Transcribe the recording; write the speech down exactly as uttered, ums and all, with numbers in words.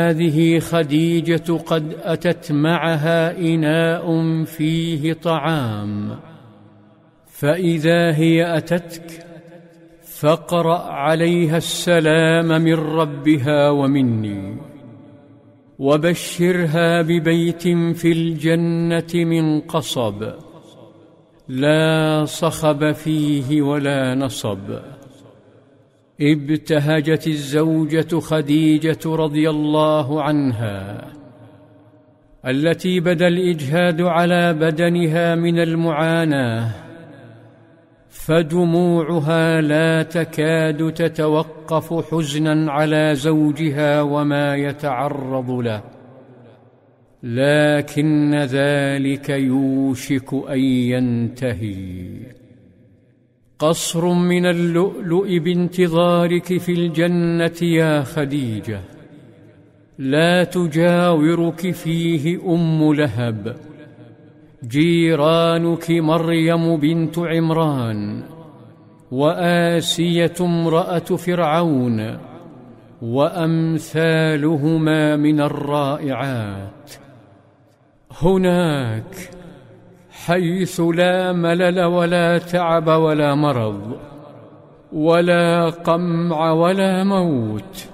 هذه خديجة قد أتت معها إناء فيه طعام، فإذا هي أتتك فاقرأ عليها السلام من ربها ومني، وبشرها ببيت في الجنة من قصب لا صخب فيه ولا نصب. ابتهجت الزوجة خديجة رضي الله عنها التي بدا الإجهاد على بدنها من المعاناة، فدموعها لا تكاد تتوقف حزنا على زوجها وما يتعرض له، لكن ذلك يوشك أن ينتهي. قصر من اللؤلؤ بانتظارك في الجنة يا خديجة، لا تجاورك فيه أم لهب، جيرانك مريم بنت عمران، وآسية امرأة فرعون، وأمثالهما من الرائعات. هناك حيث لا ملل ولا تعب ولا مرض ولا قمع ولا موت،